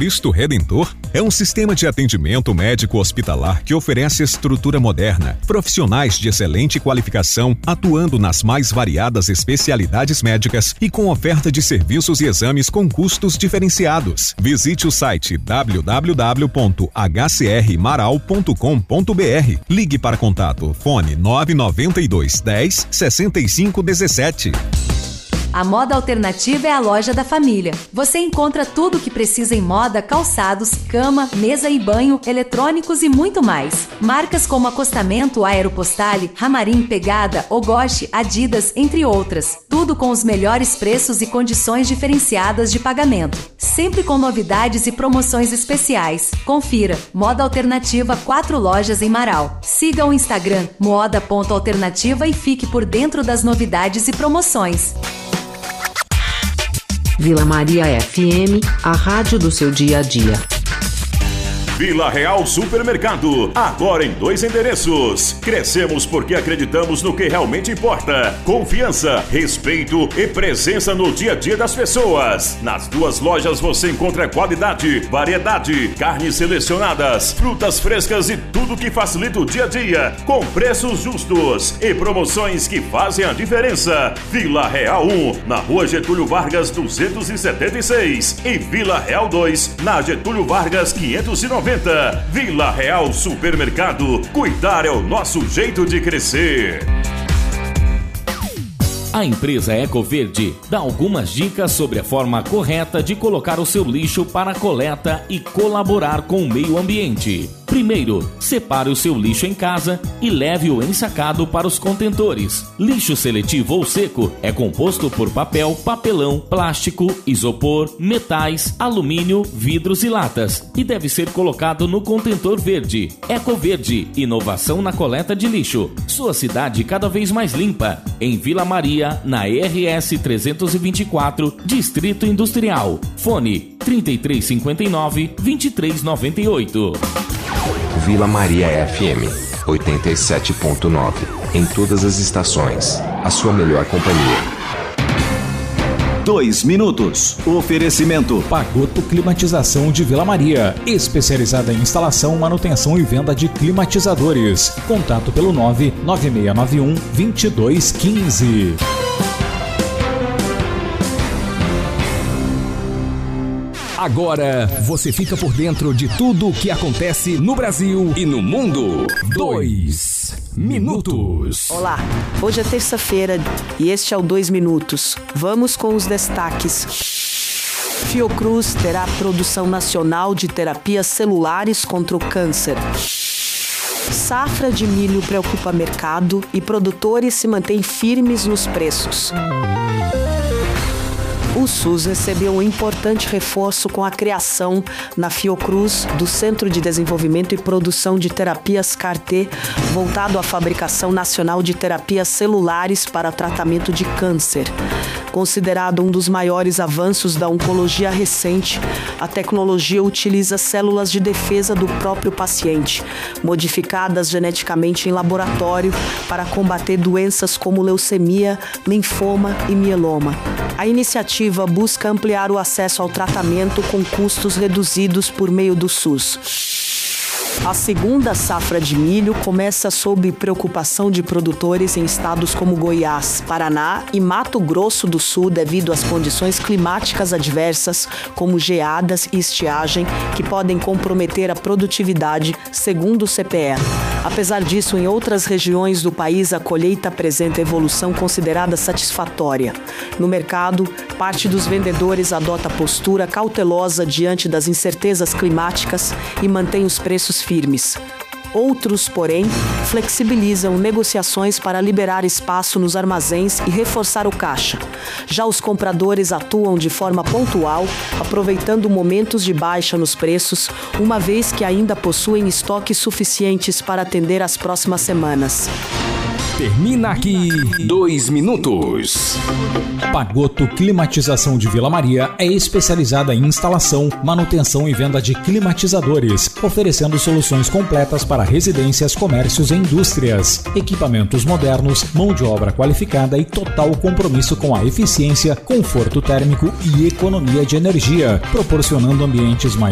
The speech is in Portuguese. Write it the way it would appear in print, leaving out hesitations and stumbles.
Cristo Redentor é um sistema de atendimento médico-hospitalar que oferece estrutura moderna, profissionais de excelente qualificação, atuando nas mais variadas especialidades médicas e com oferta de serviços e exames com custos diferenciados. Visite o site www.hcrmaral.com.br. Ligue para contato, fone 992 10 65 17. A Moda Alternativa é a loja da família. Você encontra tudo o que precisa em moda, calçados, cama, mesa e banho, eletrônicos e muito mais. Marcas como Acostamento, Aeropostale, Ramarim, Pegada, Ogoshi, Adidas, entre outras. Tudo com os melhores preços e condições diferenciadas de pagamento. Sempre com novidades e promoções especiais. Confira. Moda Alternativa, 4 lojas em Marau. Siga o Instagram moda.alternativa e fique por dentro das novidades e promoções. Vila Maria FM, a rádio do seu dia a dia. Vila Real Supermercado, agora em 2 endereços. Crescemos porque acreditamos no que realmente importa. Confiança, respeito e presença no dia a dia das pessoas. Nas 2 lojas você encontra qualidade, variedade, carnes selecionadas, frutas frescas e tudo que facilita o dia a dia, com preços justos e promoções que fazem a diferença. Vila Real 1, na Rua Getúlio Vargas 276 e Vila Real 2, na Getúlio Vargas 590. Vila Real Supermercado. Cuidar é o nosso jeito de crescer. A empresa Ecoverde dá algumas dicas sobre a forma correta de colocar o seu lixo para coleta e colaborar com o meio ambiente. Primeiro, separe o seu lixo em casa e leve-o ensacado para os contentores. Lixo seletivo ou seco é composto por papel, papelão, plástico, isopor, metais, alumínio, vidros e latas e deve ser colocado no contentor verde. Ecoverde, inovação na coleta de lixo. Sua cidade cada vez mais limpa. Em Vila Maria, na RS 324, Distrito Industrial. Fone 3359-2398. Vila Maria FM 87.9. Em todas as estações, a sua melhor companhia. 2 minutos. Oferecimento Pagotto Climatização de Vila Maria, especializada em instalação, manutenção e venda de climatizadores. Contato pelo 99691-2215. Agora você fica por dentro de tudo o que acontece no Brasil e no mundo. 2 minutos. Olá, hoje é terça-feira e este é o 2 minutos. Vamos com os destaques. Fiocruz terá produção nacional de terapias celulares contra o câncer. Safra de milho preocupa mercado e produtores se mantêm firmes nos preços. O SUS recebeu um importante reforço com a criação na Fiocruz do Centro de Desenvolvimento e Produção de Terapias CAR-T, voltado à fabricação nacional de terapias celulares para tratamento de câncer. Considerado um dos maiores avanços da oncologia recente, a tecnologia utiliza células de defesa do próprio paciente, modificadas geneticamente em laboratório para combater doenças como leucemia, linfoma e mieloma. A iniciativa busca ampliar o acesso ao tratamento com custos reduzidos por meio do SUS. A segunda safra de milho começa sob preocupação de produtores em estados como Goiás, Paraná e Mato Grosso do Sul devido às condições climáticas adversas, como geadas e estiagem, que podem comprometer a produtividade, segundo o CPE. Apesar disso, em outras regiões do país, a colheita apresenta evolução considerada satisfatória. No mercado, parte dos vendedores adota postura cautelosa diante das incertezas climáticas e mantém os preços firmes. Outros, porém, flexibilizam negociações para liberar espaço nos armazéns e reforçar o caixa. Já os compradores atuam de forma pontual, aproveitando momentos de baixa nos preços, uma vez que ainda possuem estoques suficientes para atender às próximas semanas. Termina aqui 2 minutos. Pagotto Climatização de Vila Maria é especializada em instalação, manutenção e venda de climatizadores, oferecendo soluções completas para residências, comércios e indústrias. Equipamentos modernos, mão de obra qualificada e total compromisso com a eficiência, conforto térmico e economia de energia, proporcionando ambientes mais